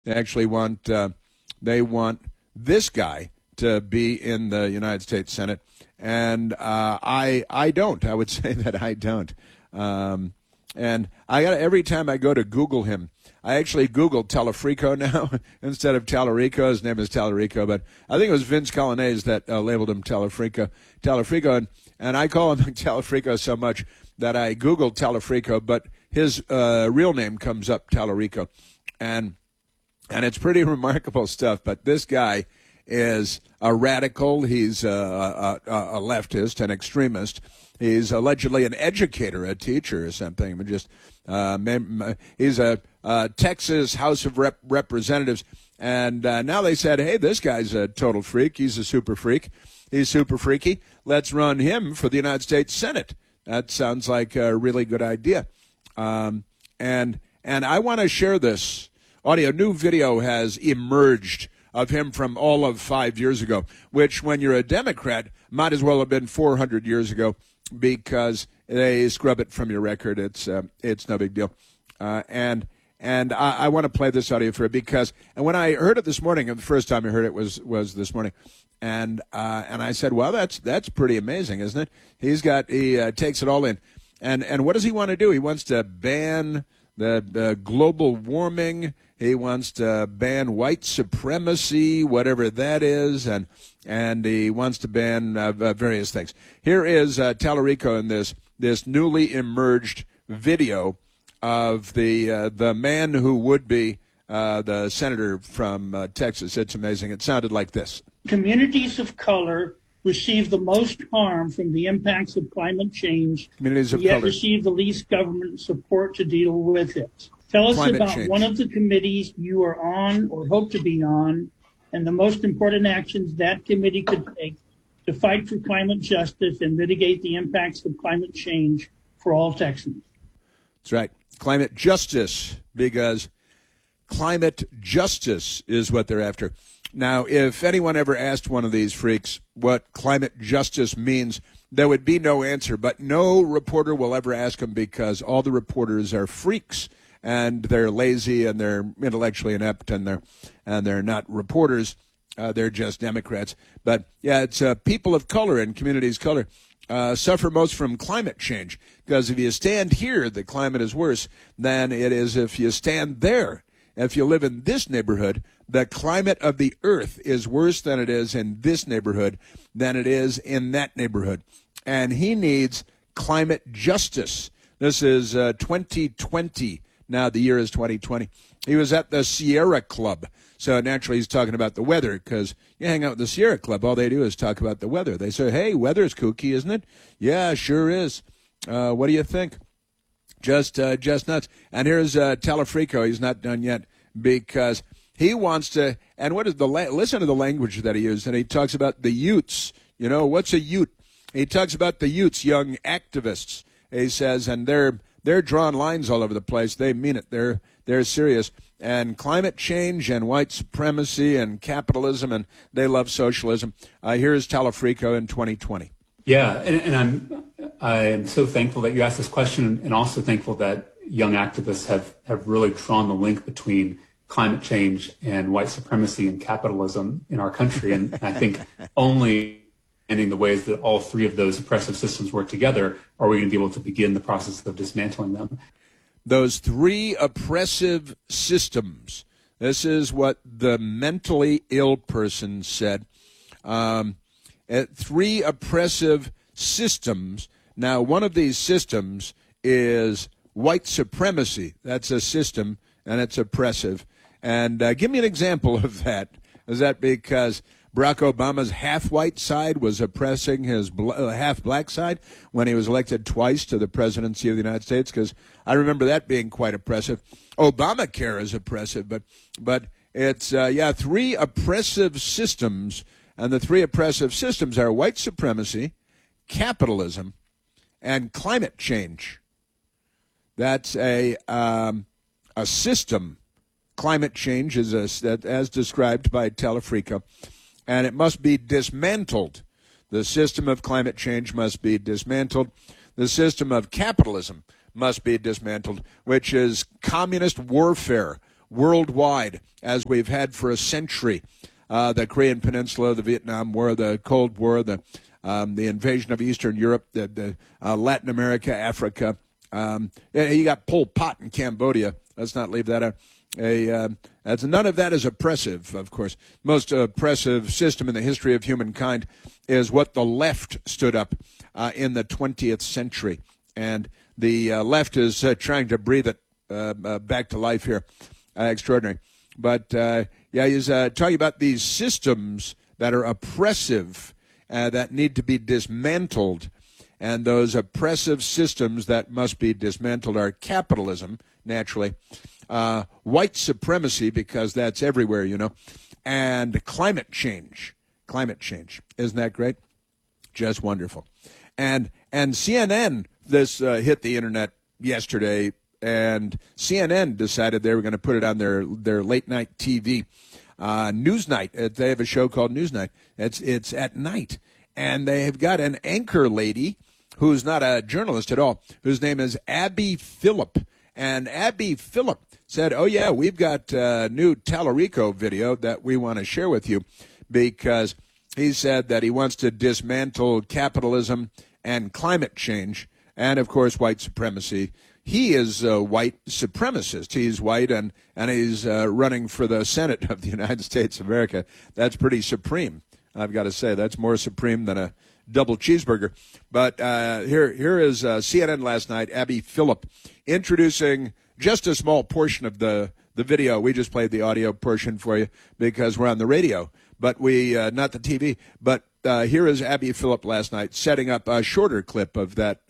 They actually want they want this guy to be in the United States Senate, and I don't. I would say that I don't. And I got every time I go to Google him, I actually Googled Talarico now instead of Talarico. His name is Talarico, but I think it was Vince Colonnese that labeled him Talarico, and I call him Talarico so much that I Googled Talarico, but his real name comes up, Talarico, and it's pretty remarkable stuff. But this guy is a radical. He's a leftist, an extremist. He's allegedly an educator, a teacher or something. He's a Texas House of Representatives. And now they said, hey, this guy's a total freak. He's a super freak. He's super freaky. Let's run him for the United States Senate. That sounds like a really good idea. And I want to share this audio. New video has emerged of him from all of 5 years ago, which when you're a Democrat might as well have been 400 years ago, because they scrub it from your record. It's no big deal. And I want to play this audio for it because, and when I heard it this morning, and the first time I heard it was this morning, and I said, well, that's pretty amazing, isn't it? He takes it all in, and what does he want to do? He wants to ban the global warming. He wants to ban white supremacy, whatever that is, and he wants to ban various things. Here is Talarico in this newly emerged video of the man who would be the senator from Texas. It's amazing. It sounded like this. Communities of color receive the most harm from the impacts of climate change, Communities of yet color receive the least government support to deal with it. Tell us Climate about change. one of the committees you are on or hope to be on, and the most important actions that committee could take to fight for climate justice and mitigate the impacts of climate change for all Texans. That's right. Climate justice, because climate justice is what they're after. Now, if anyone ever asked one of these freaks what climate justice means, there would be no answer. But no reporter will ever ask them, because all the reporters are freaks, and they're lazy, and they're intellectually inept, and they're not reporters. They're just Democrats. But yeah, it's people of color and communities of color suffer most from climate change, because if you stand here, the climate is worse than it is if you stand there. If you live in this neighborhood, the climate of the earth is worse than it is in this neighborhood than it is in that neighborhood. And he needs climate justice. This is 2020. Now the year is 2020. He was at the Sierra Club. So naturally he's talking about the weather, because you hang out with the Sierra Club, all they do is talk about the weather. They say, hey, weather's kooky, isn't it? Yeah, sure is. What do you think? Just nuts. And here's Talarico. He's not done yet, because he wants to, and what is listen to the language that he used, and he talks about the Utes. You know, what's a Ute? He talks about the Utes, young activists, he says, and they're drawing lines all over the place. They mean it. They're serious. And climate change and white supremacy and capitalism, and they love socialism. Here's Talarico in 2020. Yeah, and I'm so thankful that you asked this question, and also thankful that young activists have really drawn the link between climate change and white supremacy and capitalism in our country. And I think only in the ways that all three of those oppressive systems work together are we going to be able to begin the process of dismantling them. Those three oppressive systems. This is what the mentally ill person said. Three oppressive systems. Now, one of these systems is white supremacy. That's a system, and it's oppressive. And give me an example of that. Is that because Barack Obama's half-white side was oppressing his half-black side when he was elected twice to the presidency of the United States? Because I remember that being quite oppressive. Obamacare is oppressive, but it's, three oppressive systems, and the three oppressive systems are white supremacy, capitalism, and climate change. That's a system. Climate change is as described by Talarico, and it must be dismantled. The system of climate change must be dismantled. The system of capitalism must be dismantled, which is communist warfare. worldwide, as we've had for a century. The Korean Peninsula, the Vietnam War, the Cold War, the invasion of Eastern Europe, the Latin America, Africa. You got Pol Pot in Cambodia. Let's not leave that out. None of that is oppressive, of course. Most oppressive system in the history of humankind is what the left stood up in the 20th century. And the left is trying to breathe it back to life here. Extraordinary. But, he's talking about these systems that are oppressive, that need to be dismantled. And those oppressive systems that must be dismantled are capitalism, naturally, white supremacy, because that's everywhere, and climate change. Climate change. Isn't that great? Just wonderful. And CNN, this hit the internet yesterday, and CNN decided they were going to put it on their late-night TV. Newsnight, they have a show called Newsnight. It's at night. And they've got an anchor lady who's not a journalist at all, whose name is Abby Phillip. And Abby Phillip said, oh, yeah, we've got a new Tallarico video that we want to share with you, because he said that he wants to dismantle capitalism and climate change and, of course, white supremacy. He is a white supremacist. He's white, and he's running for the Senate of the United States of America. That's pretty supreme, I've got to say. That's more supreme than a double cheeseburger. But here is CNN last night, Abby Phillip, introducing just a small portion of the video. We just played the audio portion for you because we're on the radio, but not the TV. But here is Abby Phillip last night setting up a shorter clip of that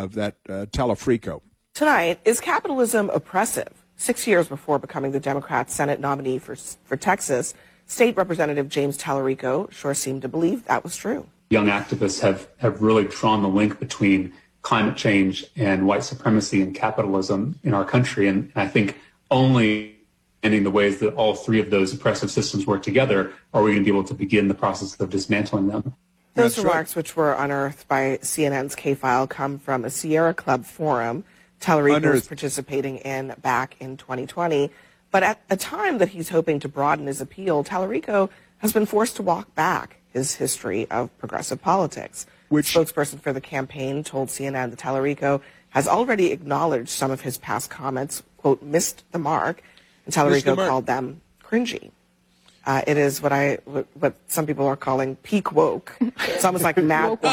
Tallarico. Tonight, is capitalism oppressive? 6 years before becoming the Democrat Senate nominee for Texas, State Representative James Tallarico sure seemed to believe that was true. Young activists have really drawn the link between climate change and white supremacy and capitalism in our country. And I think only in the ways that all three of those oppressive systems work together are we going to be able to begin the process of dismantling them. Those remarks, which were unearthed by CNN's K-File, come from a Sierra Club forum Tallarico was participating in back in 2020. But at a time that he's hoping to broaden his appeal, Tallarico has been forced to walk back his history of progressive politics. Which spokesperson for the campaign told CNN that Tallarico has already acknowledged some of his past comments, quote, missed the mark, and Tallarico called them cringy. It is what some people are calling peak woke. It's almost like woke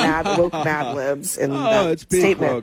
Mad Libs in that statement.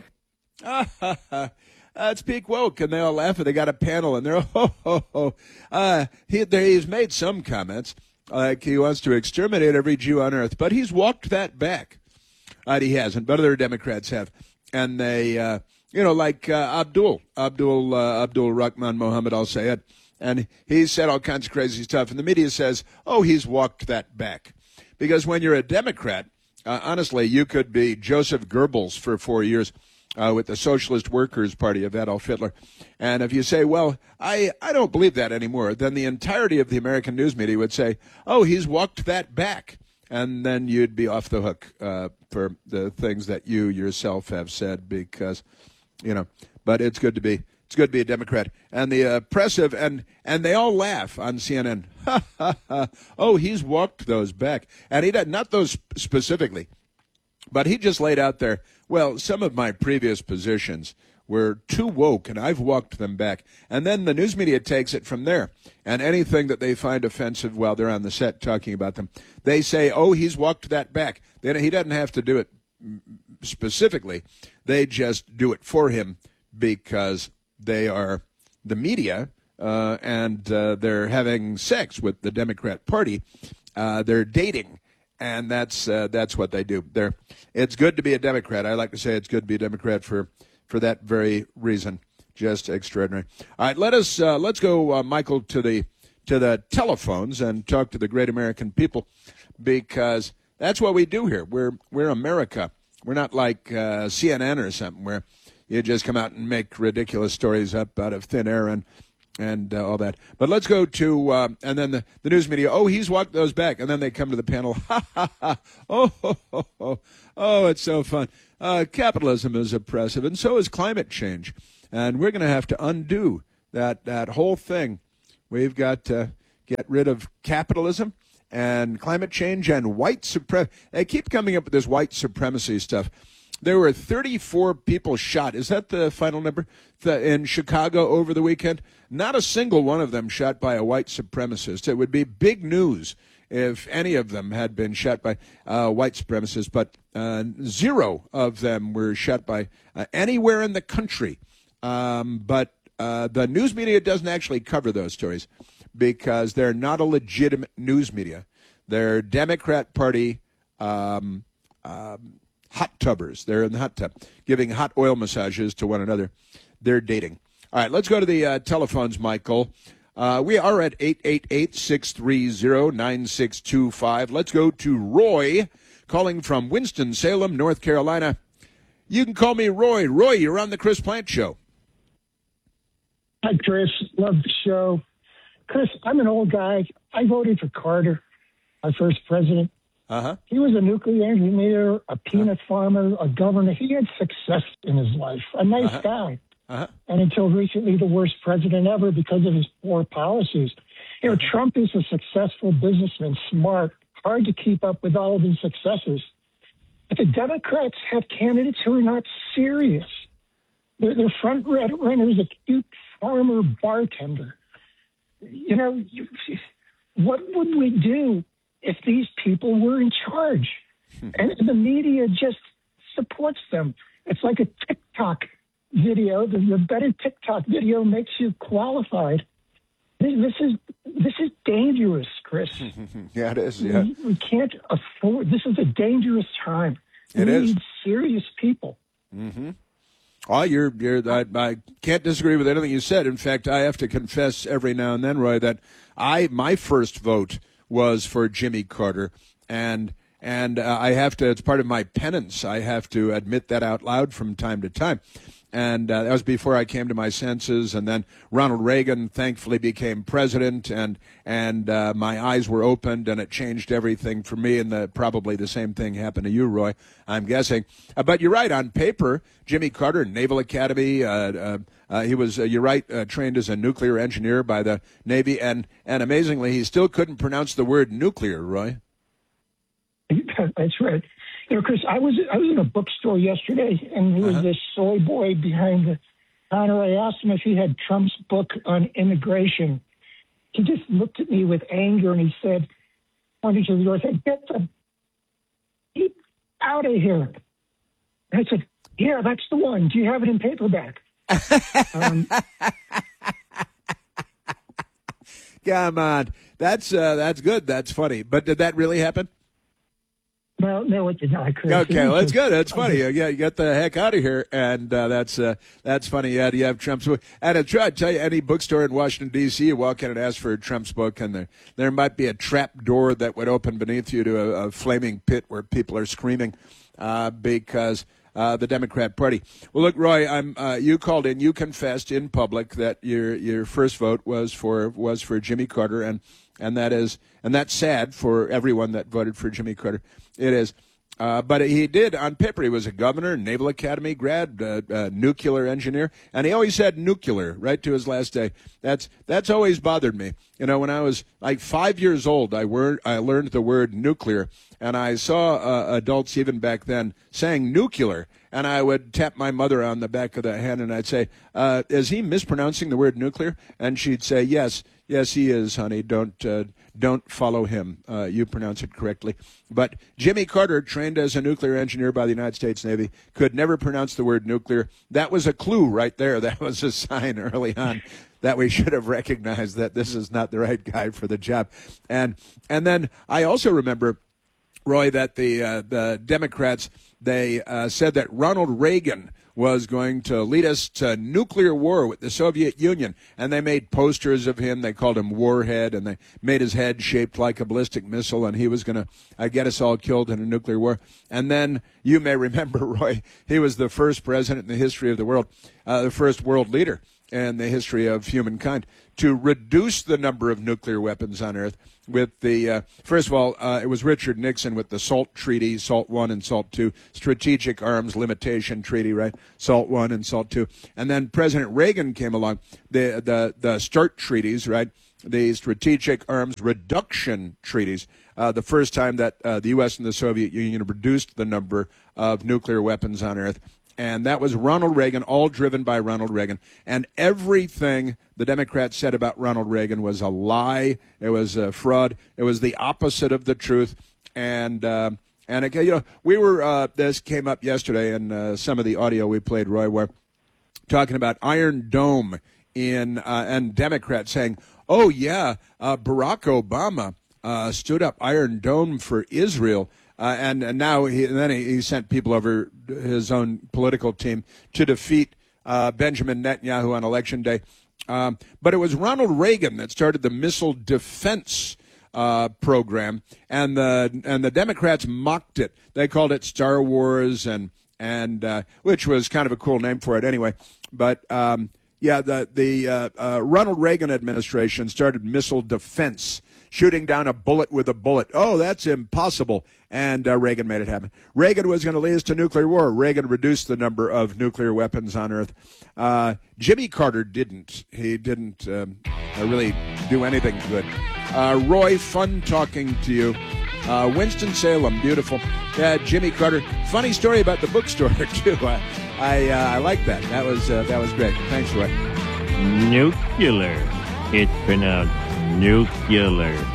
It's peak woke, and they all laugh, and they got a panel, and they're, he's made some comments, like he wants to exterminate every Jew on earth, but he's walked that back. He hasn't, but other Democrats have. And they, like Abdul Rahman Mohammed al-Sayed, and he said all kinds of crazy stuff, and the media says, oh, he's walked that back. Because when you're a Democrat, honestly, you could be Joseph Goebbels for 4 years, with the Socialist Workers' Party of Adolf Hitler. And if you say, well, I don't believe that anymore, then the entirety of the American news media would say, oh, he's walked that back. And then you'd be off the hook for the things that you yourself have said because, but it's good to be a Democrat. And the oppressive, and they all laugh on CNN. Oh, he's walked those back. And he did, not those specifically, but he just laid out there, well, some of my previous positions were too woke, and I've walked them back. And then the news media takes it from there. And anything that they find offensive while they're on the set talking about them, they say, oh, he's walked that back. He doesn't have to do it specifically. They just do it for him because they are the media, and they're having sex with the Democrat Party. They're dating. And that's what they do. It's good to be a Democrat. I like to say it's good to be a Democrat for that very reason. Just extraordinary. All right, let's go, Michael, to the telephones and talk to the great American people, because that's what we do here. We're America. We're not like CNN or something where you just come out and make ridiculous stories up out of thin air and all that. But let's go to, and then the news media, oh, he's walked those back. And then they come to the panel, oh, it's so fun. Capitalism is oppressive, and so is climate change. And we're going to have to undo that whole thing We've got to get rid of capitalism and climate change and white supremacy. They keep coming up with this white supremacy stuff. There were 34 people shot. Is that the final number? In Chicago over the weekend? Not a single one of them shot by a white supremacist. It would be big news if any of them had been shot by white supremacists, but zero of them were shot by anywhere in the country. But the news media doesn't actually cover those stories because they're not a legitimate news media. They're Democrat Party hot tubbers. They're in the hot tub, giving hot oil massages to one another. They're dating. All right, let's go to the telephones, Michael. We are at 888-630-9625. Let's go to Roy, calling from Winston-Salem, North Carolina. You can call me Roy. Roy, you're on the Chris Plante Show. Hi, Chris. Love the show. Chris, I'm an old guy. I voted for Carter, our first president. Uh-huh. He was a nuclear engineer, a peanut farmer, a governor. He had success in his life. A nice guy. And until recently, the worst president ever because of his poor policies. You know, Trump is a successful businessman, smart, hard to keep up with all of his successes. But the Democrats have candidates who are not serious. Their front runner is a cute farmer bartender. You know, what would we do if these people were in charge? And the media just supports them. It's like a TikTok video. The better TikTok video makes you qualified. This is dangerous, Chris. Yeah, it is. Yeah, we can't afford. This is a dangerous time. We need serious people. Mm-hmm. Oh, I can't disagree with anything you said. In fact, I have to confess every now and then, Roy, that my first vote was for Jimmy Carter, and I have to. It's part of my penance. I have to admit that out loud from time to time. And that was before I came to my senses. And then Ronald Reagan thankfully became president, and my eyes were opened, and it changed everything for me. And probably the same thing happened to you, Roy, I'm guessing. But you're right. On paper, Jimmy Carter, Naval Academy. He was, you're right, trained as a nuclear engineer by the Navy. And amazingly, he still couldn't pronounce the word nuclear, Roy. That's right. You know, Chris, I was in a bookstore yesterday, and there was this soy boy behind the counter. I asked him if he had Trump's book on immigration. He just looked at me with anger, and he said, pointing to the door, said, "Get the beep out of here." And I said, "Yeah, that's the one. Do you have it in paperback?" Come on. That's good. That's funny. But did that really happen? Well, no, it did not. Chris. Okay, well, that's good. That's funny. Yeah, you get the heck out of here, and that's funny. Yeah, you have Trump's book. And I tell you, any bookstore in Washington D.C., you walk in and ask for Trump's book, and there might be a trap door that would open beneath you to a flaming pit where people are screaming because the Democrat Party. Well, look, Roy, you called in. You confessed in public that your first vote was for Jimmy Carter, and that's sad for everyone that voted for Jimmy Carter. It is. But he did, on paper, he was a governor, Naval Academy grad, nuclear engineer, and he always said nuclear right to his last day. That's always bothered me. You know, when I was like 5 years old, I learned the word nuclear, and I saw adults even back then saying nuclear, and I would tap my mother on the back of the head, and I'd say, is he mispronouncing the word nuclear? And she'd say, yes, he is, honey. Don't follow him. You pronounce it correctly. But Jimmy Carter, trained as a nuclear engineer by the United States Navy, could never pronounce the word nuclear. That was a clue right there. That was a sign early on that we should have recognized that this is not the right guy for the job. And then I also remember, Roy, that the Democrats, they said that Ronald Reagan was going to lead us to nuclear war with the Soviet Union. And they made posters of him. They called him Warhead, and they made his head shaped like a ballistic missile, and he was going to get us all killed in a nuclear war. And then, you may remember, Roy, he was the first president in the history of the world, the first world leader in the history of humankind to reduce the number of nuclear weapons on Earth with the, first of all, it was Richard Nixon with the SALT Treaty, SALT 1 and SALT 2, Strategic Arms Limitation Treaty, right? SALT 1 and SALT 2. And then President Reagan came along, the START treaties, right? the Strategic Arms Reduction Treaties, the first time that the U.S. and the Soviet Union reduced the number of nuclear weapons on Earth. And that was Ronald Reagan, all driven by Ronald Reagan. And everything the Democrats said about Ronald Reagan was a lie. It was a fraud. It was the opposite of the truth. And we were, this came up yesterday in some of the audio we played, Roy, where talking about Iron Dome and Democrats saying, oh, yeah, Barack Obama stood up Iron Dome for Israel. And now he sent people over his own political team to defeat Benjamin Netanyahu on Election Day. But it was Ronald Reagan that started the missile defense program, and the Democrats mocked it. They called it Star Wars, and which was kind of a cool name for it anyway. But the Ronald Reagan administration started missile defense, shooting down a bullet with a bullet. Oh, that's impossible. And Reagan made it happen. Reagan was going to lead us to nuclear war. Reagan reduced the number of nuclear weapons on Earth. Jimmy Carter didn't. He didn't really do anything good. Roy, fun talking to you. Winston-Salem, beautiful. Jimmy Carter. Funny story about the bookstore, too. I like that. That was great. Thanks, Roy. Nuclear. It's pronounced nuclear.